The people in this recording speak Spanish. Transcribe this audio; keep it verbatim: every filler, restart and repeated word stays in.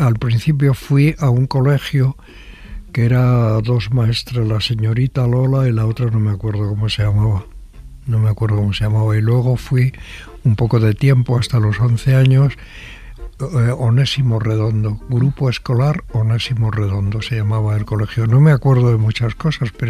al principio fui a un colegio que era dos maestras, la señorita Lola y la otra no me acuerdo cómo se llamaba. No me acuerdo cómo se llamaba. Y luego fui un poco de tiempo, hasta los once años, eh, Onésimo Redondo. Grupo Escolar Onésimo Redondo se llamaba el colegio. No me acuerdo de muchas cosas, pero